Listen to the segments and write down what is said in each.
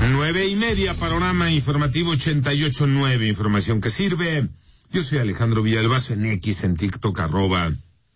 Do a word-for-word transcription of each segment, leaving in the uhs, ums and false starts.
Nueve y media, panorama informativo ochenta y ocho nueve, información que sirve. Yo soy Alejandro Villalbazo en X, en TikTok, arroba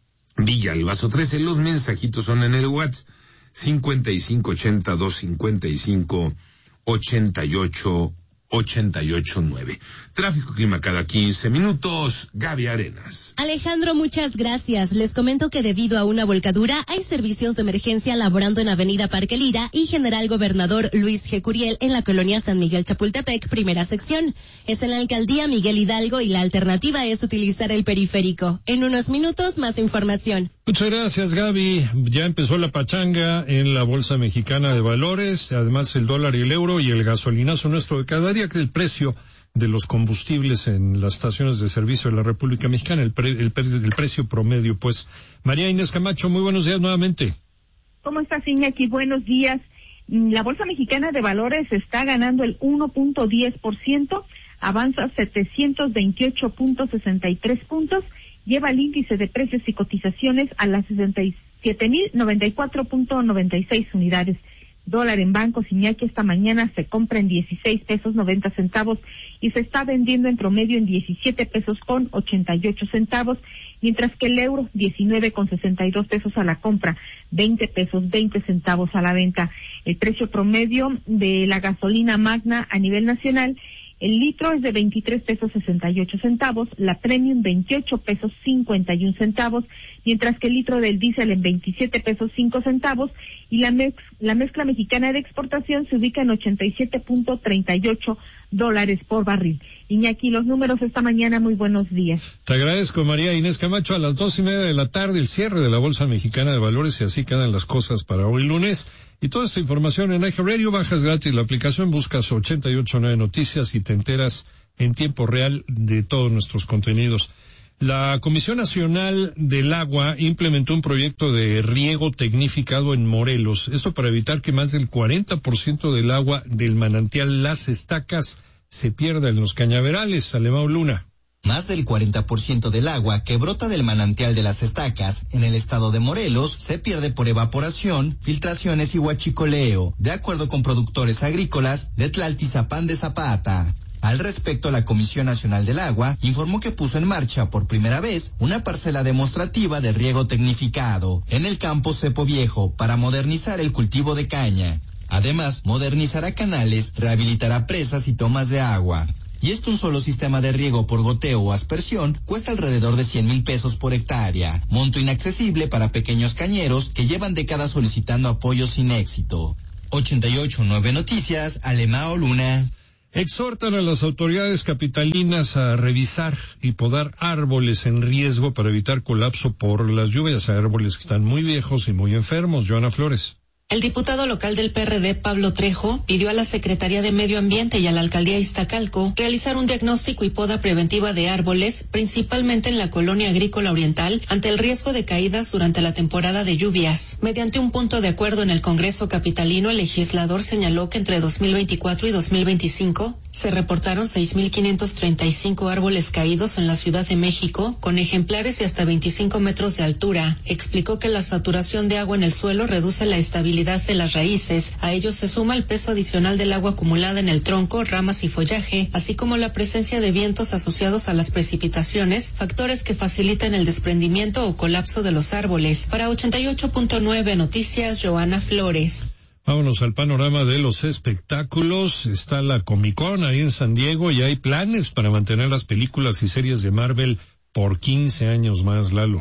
Villalbazo trece. Los mensajitos son en el WhatsApp cincuenta y cinco ochenta, dos cincuenta y cinco, ochenta y ocho, ochenta y ocho nueve. Tráfico clima cada quince minutos. Gaby Arenas. Alejandro, muchas gracias. Les comento que debido a una volcadura hay servicios de emergencia laborando en Avenida Parque Lira y General Gobernador Luis G. Curiel en la colonia San Miguel Chapultepec, primera sección. Es en la alcaldía Miguel Hidalgo y la alternativa es utilizar el periférico. En unos minutos, más información. Muchas gracias, Gaby. Ya empezó la pachanga en la Bolsa Mexicana de Valores, además el dólar y el euro y el gasolinazo nuestro de cada día, que el precio de los combustibles en las estaciones de servicio de la República Mexicana, el, pre, el, pre, el precio promedio, pues. María Inés Camacho, muy buenos días nuevamente. ¿Cómo estás, Iñaki? Buenos días. La Bolsa Mexicana de Valores está ganando el uno punto diez por ciento, avanza setecientos veintiocho punto sesenta y tres puntos, lleva el índice de precios y cotizaciones a las sesenta y siete mil noventa y cuatro punto noventa y seis unidades. Dólar en bancos, Iñaki, esta mañana se compra en dieciséis pesos noventa centavos y se está vendiendo en promedio en diecisiete pesos con ochenta y ocho centavos, mientras que el euro diecinueve con sesenta y dos pesos a la compra, veinte pesos veinte centavos a la venta. El precio promedio de la gasolina Magna a nivel nacional, el litro es de veintitrés pesos sesenta y ocho centavos, la Premium veintiocho pesos cincuenta y un centavos, mientras que el litro del diésel en veintisiete pesos cinco centavos y la, mez, la mezcla mexicana de exportación se ubica en ochenta y siete punto treinta y ocho dólares por barril. Iñaki, los números esta mañana, muy buenos días. Te agradezco, María Inés Camacho. A las dos y media de la tarde, el cierre de la Bolsa Mexicana de Valores, y así quedan las cosas para hoy lunes. Y toda esta información en Eje Radio, bajas gratis la aplicación, buscas ochenta y ocho nueve Noticias y te enteras en tiempo real de todos nuestros contenidos. La Comisión Nacional del Agua implementó un proyecto de riego tecnificado en Morelos. Esto para evitar que más del cuarenta por ciento del agua del manantial Las Estacas se pierda en los cañaverales. Alemão Luna. Más del cuarenta por ciento del agua que brota del manantial de Las Estacas en el estado de Morelos se pierde por evaporación, filtraciones y huachicoleo, de acuerdo con productores agrícolas de Tlaltizapán de Zapata. Al respecto, la Comisión Nacional del Agua informó que puso en marcha por primera vez una parcela demostrativa de riego tecnificado en el campo Cepo Viejo para modernizar el cultivo de caña. Además, modernizará canales, rehabilitará presas y tomas de agua. Y esto un solo sistema de riego por goteo o aspersión cuesta alrededor de cien mil pesos por hectárea, monto inaccesible para pequeños cañeros que llevan décadas solicitando apoyo sin éxito. ochenta y ocho nueve Noticias, Alemão Luna. Exhortan a las autoridades capitalinas a revisar y podar árboles en riesgo para evitar colapso por las lluvias, a árboles que están muy viejos y muy enfermos. Joana Flores. El diputado local del P R D, Pablo Trejo, pidió a la Secretaría de Medio Ambiente y a la Alcaldía Iztacalco realizar un diagnóstico y poda preventiva de árboles, principalmente en la colonia agrícola oriental, ante el riesgo de caídas durante la temporada de lluvias. Mediante un punto de acuerdo en el Congreso capitalino, el legislador señaló que entre dos mil veinticuatro y dos mil veinticinco se reportaron seis mil quinientos treinta y cinco árboles caídos en la Ciudad de México, con ejemplares de hasta veinticinco metros de altura. Explicó que la saturación de agua en el suelo reduce la estabilidad de las raíces. A ello se suma el peso adicional del agua acumulada en el tronco, ramas y follaje, así como la presencia de vientos asociados a las precipitaciones, factores que facilitan el desprendimiento o colapso de los árboles. Para ochenta y ocho punto nueve Noticias, Joana Flores. Vámonos al panorama de los espectáculos. Está la Comic Con ahí en San Diego y hay planes para mantener las películas y series de Marvel por quince años más, Lalo.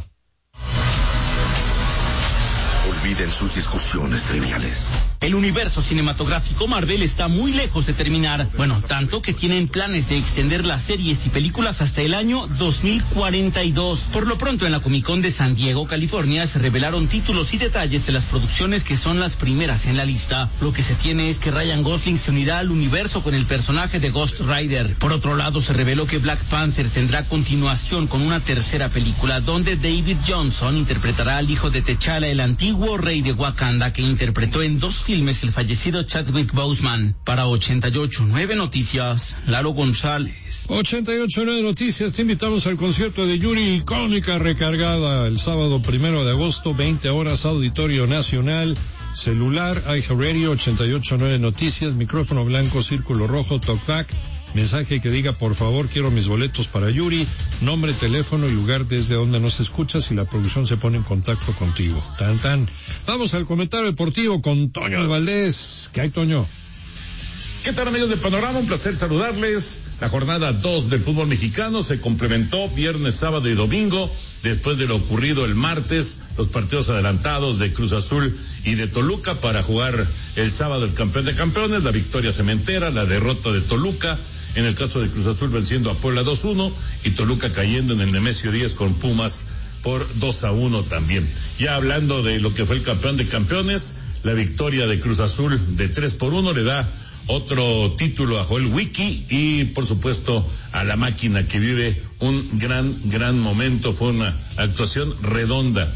Olviden sus discusiones triviales. El universo cinematográfico Marvel está muy lejos de terminar. Bueno, tanto que tienen planes de extender las series y películas hasta el año dos mil cuarenta y dos. Por lo pronto, en la Comic Con de San Diego, California, se revelaron títulos y detalles de las producciones que son las primeras en la lista. Lo que se tiene es que Ryan Gosling se unirá al universo con el personaje de Ghost Rider. Por otro lado, se reveló que Black Panther tendrá continuación con una tercera película, donde David Johnson interpretará al hijo de T'Challa, el antiguo rey de Wakanda, que interpretó en dos filmes el fallecido Chadwick Boseman. Para ochenta y ocho nueve Noticias, Lalo González. ochenta y ocho nueve Noticias, te invitamos al concierto de Yuri, icónica recargada, el sábado primero de agosto, veinte horas, Auditorio Nacional. celular, iHeartRadio, ochenta y ocho nueve Noticias, micrófono blanco, círculo rojo, talkback, mensaje que diga por favor quiero mis boletos para Yuri, nombre, teléfono y lugar desde donde nos escuchas y la producción se pone en contacto contigo. Tan tan. Vamos al comentario deportivo con Toño de Valdés. ¿Qué hay, Toño? ¿Qué tal, amigos de Panorama? Un placer saludarles. La jornada dos del fútbol mexicano se complementó viernes, sábado y domingo. Después de lo ocurrido el martes, los partidos adelantados de Cruz Azul y de Toluca para jugar el sábado el campeón de campeones, la victoria cementera, la derrota de Toluca. En el caso de Cruz Azul venciendo a Puebla dos uno y Toluca cayendo en el Nemesio diez con Pumas por dos a uno también. Ya hablando de lo que fue el campeón de campeones, la victoria de Cruz Azul de tres por uno le da otro título a Joel Wiki y por supuesto a la máquina que vive un gran, gran momento. Fue una actuación redonda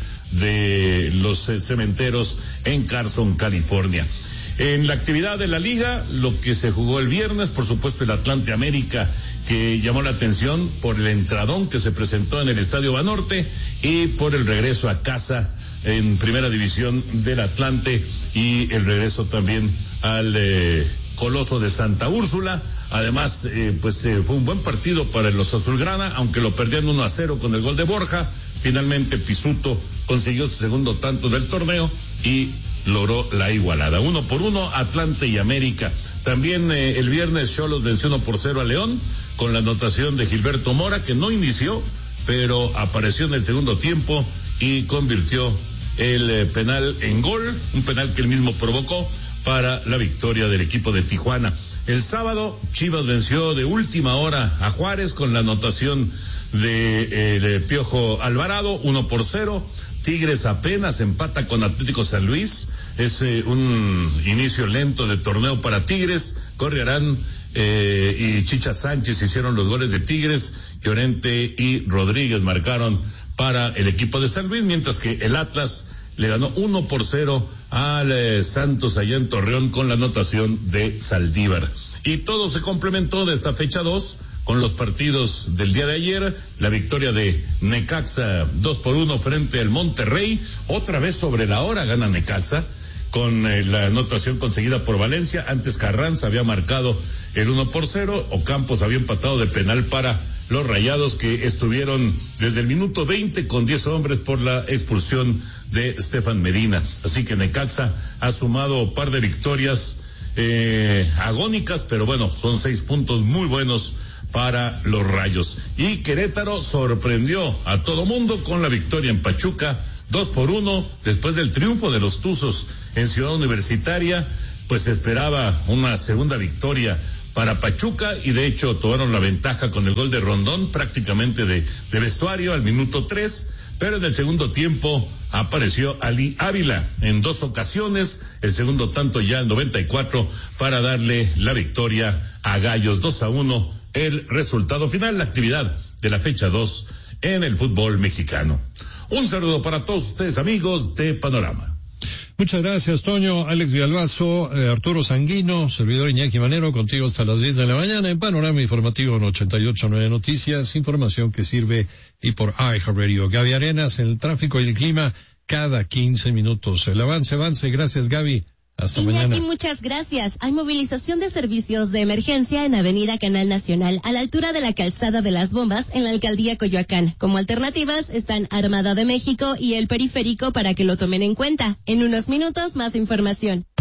de los eh, cementeros en Carson, California. En la actividad de la liga, lo que se jugó el viernes, por supuesto el Atlante América, que llamó la atención por el entradón que se presentó en el Estadio Banorte y por el regreso a casa en primera división del Atlante y el regreso también al eh, Coloso de Santa Úrsula. Además, eh, pues eh, fue un buen partido para los azulgrana, aunque lo perdían uno a cero con el gol de Borja. Finalmente Pisuto consiguió su segundo tanto del torneo y logró la igualada. Uno por uno, Atlante y América. También eh, el viernes Xolos venció uno por cero a León con la anotación de Gilberto Mora, que no inició, pero apareció en el segundo tiempo y convirtió el eh, penal en gol, un penal que él mismo provocó para la victoria del equipo de Tijuana. El sábado, Chivas venció de última hora a Juárez con la anotación de, eh, de Piojo Alvarado, uno por cero. Tigres apenas empata con Atlético San Luis. Es eh, un inicio lento de torneo para Tigres. Corriarán eh, y Chicha Sánchez hicieron los goles de Tigres. Llorente y Rodríguez marcaron para el equipo de San Luis, mientras que el Atlas le ganó uno por cero al eh, Santos allá en Torreón con la anotación de Saldívar. Y todo se complementó de esta fecha dos con los partidos del día de ayer, la victoria de Necaxa dos por uno frente al Monterrey, otra vez sobre la hora gana Necaxa, con eh, la anotación conseguida por Valencia. Antes Carranza había marcado el uno por cero, Ocampos había empatado de penal para los Rayados, que estuvieron desde el minuto veinte con diez hombres por la expulsión de Estefan Medina. Así que Necaxa ha sumado un par de victorias eh, agónicas, pero bueno, son seis puntos muy buenos para los Rayos. Y Querétaro sorprendió a todo mundo con la victoria en Pachuca, dos por uno, después del triunfo de los Tuzos en Ciudad Universitaria. Pues se esperaba una segunda victoria para Pachuca y de hecho tomaron la ventaja con el gol de Rondón prácticamente de, de vestuario al minuto tres, pero en el segundo tiempo apareció Ali Ávila en dos ocasiones, el segundo tanto ya al noventa y cuatro para darle la victoria a Gallos. Dos a uno el resultado final, la actividad de la fecha dos en el fútbol mexicano. Un saludo para todos ustedes, amigos de Panorama. Muchas gracias, Toño. Alex Villalbazo, eh, Arturo Sanguino, servidor Iñaki Manero, contigo hasta las diez de la mañana en Panorama Informativo en ochenta y ocho nueve Noticias, información que sirve y por iHeartRadio. Gaby Arenas, en el tráfico y el clima cada quince minutos. El avance, avance. Gracias, Gaby. Hasta Iñaki, mañana. muchas gracias. Hay movilización de servicios de emergencia en Avenida Canal Nacional, a la altura de la Calzada de las Bombas, en la Alcaldía Coyoacán. Como alternativas están Armada de México y el Periférico para que lo tomen en cuenta. En unos minutos, más información.